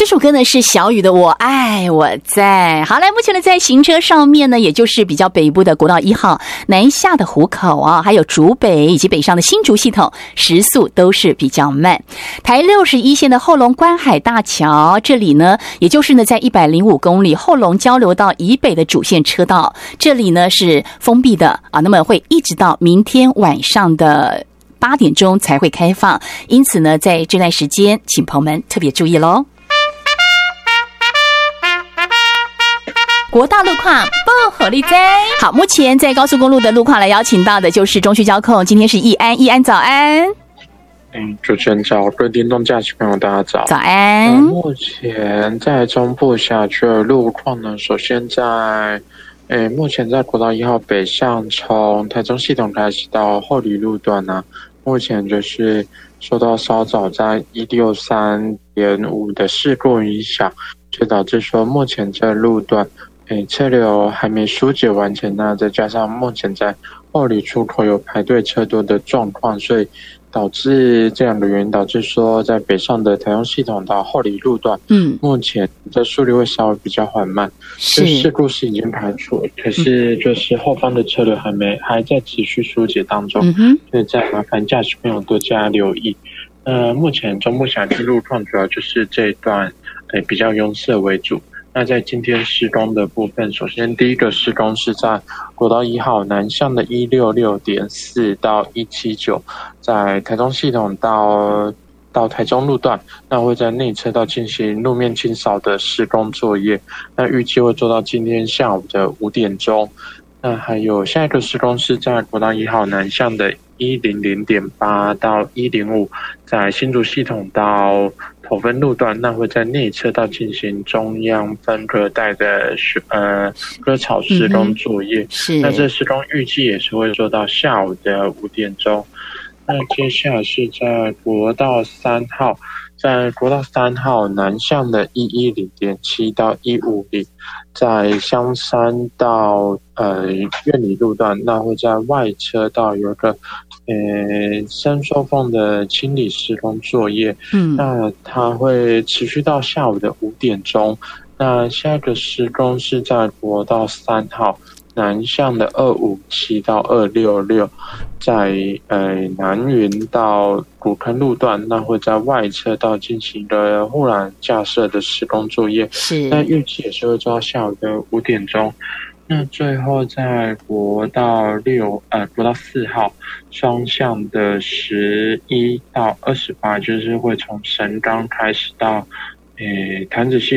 首歌呢是小雨的《我爱我在》。好，来，目前呢在行车上面呢，也就是比较北部的国道1号南下的湖口啊，还有竹北以及北上的新竹系统，时速都是比较慢。台61线的后龙观海大桥，这里呢，也就是呢在105公里后龙交流道以北的主线车道，这里呢是封闭的啊，那么会一直到明天晚上的8点钟才会开放，因此呢，在这段时间，请朋友们特别注意咯。国道路况不合力在。好，目前在高速公路的路况来邀请到的就是中区交控，今天是易安，易安早安。 主持人早，各位电动驾驶朋友大家早。 早安。 目前在中部辖区的路况呢，首先目前在国道1号北上，从台中系统开始到后里路段呢，目前就是受到稍早在163.5的事故影响，就导致说目前这路段车流还没疏解完成，那再加上目前在后里出口有排队车多的状况，所以导致这样的原因，导致说在北上的台中系统到后里路段，目前的速率会稍微比较缓慢。事故是已经排除，可是就是后方的车流还在持续疏解当中，所以再麻烦驾驶朋友多加留意。目前中部辖区路况主要就是这一段比较拥塞为主。那在今天施工的部分，首先第一个施工是在国道1号南向的166.4到179，在台中系统到台中路段，那会在内车道进行路面清扫的施工作业，那预计会做到今天下午的5点钟。那还有下一个施工是在国道1号南向的100.8到105，在新竹系统到头分路段，那会在内车道进行中央分隔带的割草施工作业。那这施工预计也是会做到下午的5点钟。那接下来是在国道3号，在国道3号南向的110.7到150，在香山到苑里路段，那会在外车道有个伸缩缝的清理施工作业，那它会持续到下午的5点钟。那下一个施工是在国道3号南向的257到266，在南云到古坑路段，那会在外车道进行一个护栏架设的施工作业，那预计也是会做到下午的5点钟。那最后在国道4号双向的11到28，就是会从神冈开始到潭子系